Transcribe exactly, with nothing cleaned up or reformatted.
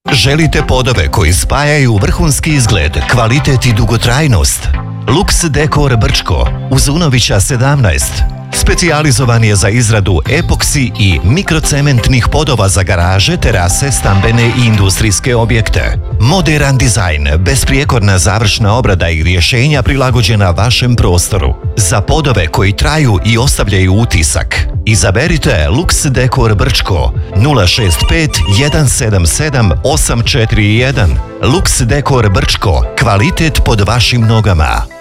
Želite podove koji spajaju vrhunski izgled, kvalitet i dugotrajnost? Lux Dekor Brčko uz Unovića sedamnaest specijalizovan je za izradu epoksi i mikrocementnih podova za garaže, terase, stambene i industrijske objekte. Moderan dizajn, besprijekorna završna obrada i rješenja prilagođena vašem prostoru. Za podove koji traju i ostavljaju utisak, izaberite Lux Dekor Brčko nula šest pet jedan sedam sedam osam četiri jedan. Lux Dekor Brčko, kvalitet pod vašim nogama.